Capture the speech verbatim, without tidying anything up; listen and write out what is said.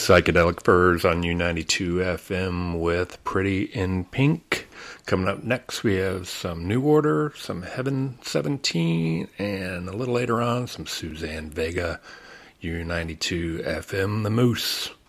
Psychedelic Furs on U ninety-two F M with Pretty in Pink. Coming up next, we have some New Order, some Heaven seventeen, and a little later on, some Suzanne Vega, U ninety-two F M, The Moose.